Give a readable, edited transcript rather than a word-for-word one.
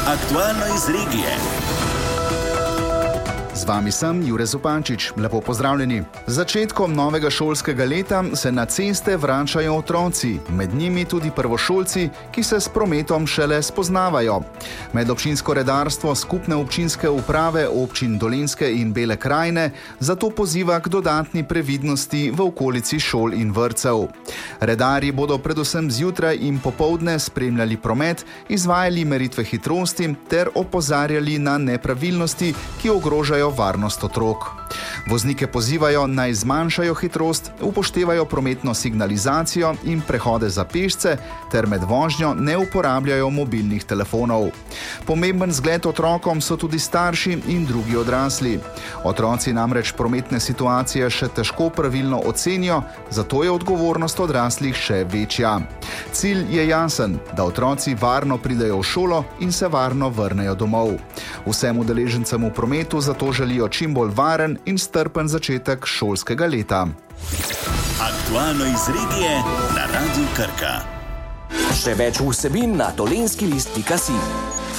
Aktualno iz regije. Z vami sem Jure Zupančič. Lepo pozdravljeni. Z začetkom novega šolskega leta se na ceste vračajo otroci, med njimi tudi prvošolci, ki se s prometom šele spoznavajo. Medobčinsko redarstvo skupne občinske uprave občin Dolenjske in Bele krajine zato poziva k dodatni previdnosti v okolici šol in vrtcev. Redarji bodo predvsem zjutraj in popoldne spremljali promet, izvajali meritve hitrosti ter opozarjali na nepravilnosti, ki ogrožajo varnost otrok. Voznike pozivajo naj zmanjšajo hitrost, upoštevajo prometno signalizacijo in prehode za pešce ter med vožnjo ne uporabljajo mobilnih telefonov. Pomemben zgled otrokom so tudi starši in drugi odrasli. Otroci namreč prometne situacije še težko pravilno ocenijo, zato je odgovornost odraslih še večja. Cilj je jasen, da otroci varno pridejo v šolo in se varno vrnejo domov. Vsem udeležencem v prometu zato želijo čim bolj varen in strpen začetek šolskega leta. Aktualno iz regije na Radiu Krka. Še več vsebin na dolenjskilist.si.